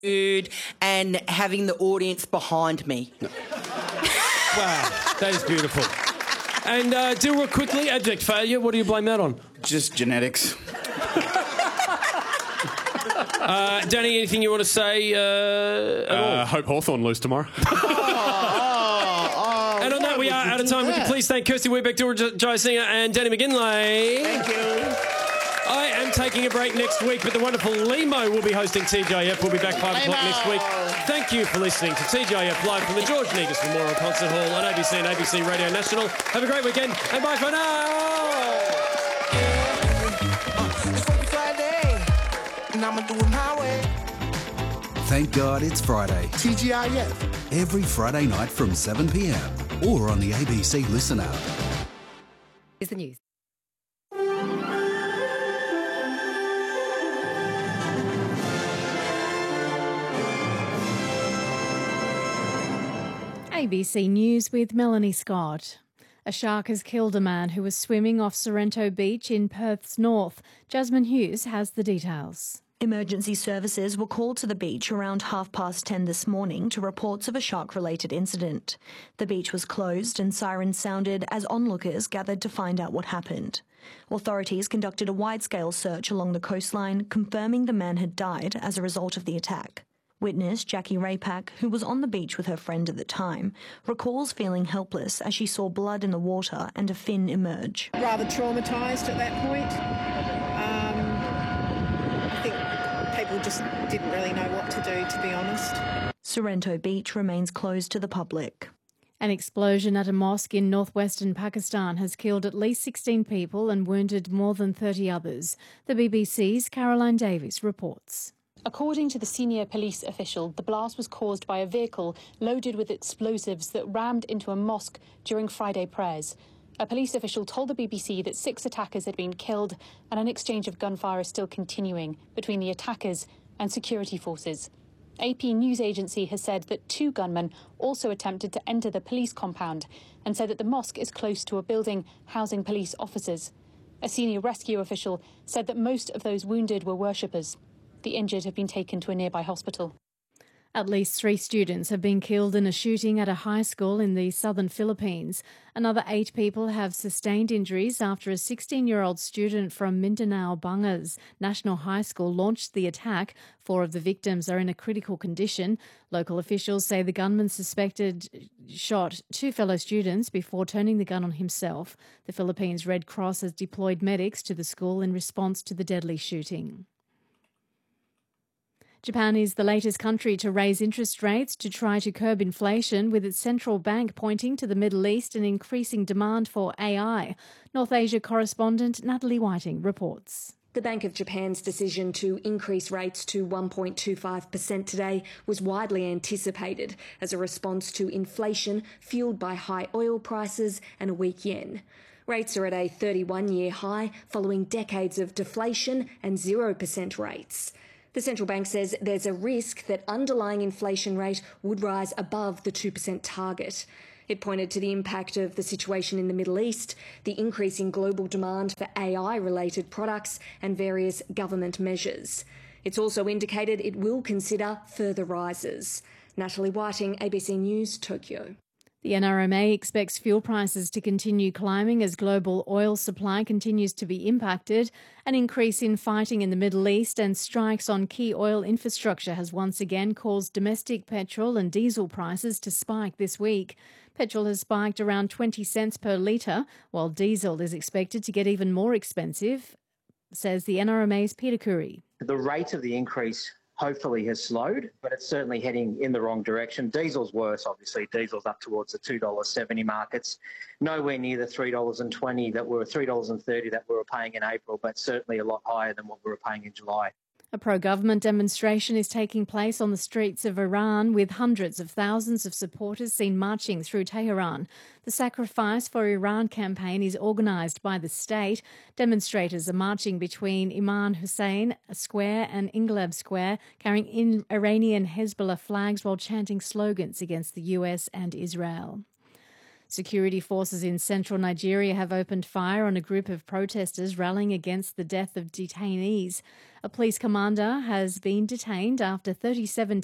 and having the audience behind me. Wow, that is beautiful. And do real quickly, abject failure, what do you blame that on? Just genetics. Danny, anything you want to say at all? Hope Hawthorn lose tomorrow. And on that, we are out of time. Would you please thank Kirsty Weebeck, Dora Joe Singer and Danny McGinlay. Thank you. I am taking a break next week, but the wonderful Limo will be hosting TGIF. We'll be back 5 o'clock next week. Thank you for listening to TGIF live from the George Negus Memorial Concert Hall on ABC and ABC Radio National. Have a great weekend, and bye for now. Thank God it's Friday. TGIF. Every Friday night from 7 p.m. or on the ABC Listen app. Is the news. ABC News with Melanie Scott. A shark has killed a man who was swimming off Sorrento Beach in Perth's north. Jasmine Hughes has the details. Emergency services were called to the beach around 10:30 this morning to reports of a shark-related incident. The beach was closed and sirens sounded as onlookers gathered to find out what happened. Authorities conducted a wide-scale search along the coastline, confirming the man had died as a result of the attack. Witness Jackie Raypack, who was on the beach with her friend at the time, recalls feeling helpless as she saw blood in the water and a fin emerge. Rather traumatised at that point. I think people just didn't really know what to do, to be honest. Sorrento Beach remains closed to the public. An explosion at a mosque in northwestern Pakistan has killed at least 16 people and wounded more than 30 others. The BBC's Caroline Davies reports. According to the senior police official, the blast was caused by a vehicle loaded with explosives that rammed into a mosque during Friday prayers. A police official told the BBC that 6 attackers had been killed and an exchange of gunfire is still continuing between the attackers and security forces. AP news agency has said that 2 gunmen also attempted to enter the police compound and said that the mosque is close to a building housing police officers. A senior rescue official said that most of those wounded were worshippers. The injured have been taken to a nearby hospital. At least 3 students have been killed in a shooting at a high school in the southern Philippines. Another 8 people have sustained injuries after a 16-year-old student from Mindanao Bangas National High School launched the attack. 4 of the victims are in a critical condition. Local officials say the gunman suspected shot 2 fellow students before turning the gun on himself. The Philippines Red Cross has deployed medics to the school in response to the deadly shooting. Japan is the latest country to raise interest rates to try to curb inflation, with its central bank pointing to the Middle East and increasing demand for AI. North Asia correspondent Natalie Whiting reports. The Bank of Japan's decision to increase rates to 1.25% today was widely anticipated as a response to inflation fuelled by high oil prices and a weak yen. Rates are at a 31-year high following decades of deflation and 0% rates. The central bank says there's a risk that underlying inflation rate would rise above the 2% target. It pointed to the impact of the situation in the Middle East, the increase in global demand for AI-related products and various government measures. It's also indicated it will consider further rises. Natalie Whiting, ABC News, Tokyo. The NRMA expects fuel prices to continue climbing as global oil supply continues to be impacted. An increase in fighting in the Middle East and strikes on key oil infrastructure has once again caused domestic petrol and diesel prices to spike this week. Petrol has spiked around 20 cents per litre, while diesel is expected to get even more expensive, says the NRMA's Peter Curry. The rate of the increase hopefully has slowed, but it's certainly heading in the wrong direction. Diesel's worse, obviously. Diesel's up towards the $2.70 mark. It's nowhere near the $3.20 that were $3.30 that we were paying in April, but certainly a lot higher than what we were paying in July. A pro-government demonstration is taking place on the streets of Iran, with hundreds of thousands of supporters seen marching through Tehran. The Sacrifice for Iran campaign is organised by the state. Demonstrators are marching between Imam Hussein Square and Inglab Square, carrying Iranian Hezbollah flags while chanting slogans against the US and Israel. Security forces in central Nigeria have opened fire on a group of protesters rallying against the death of detainees. A police commander has been detained after 37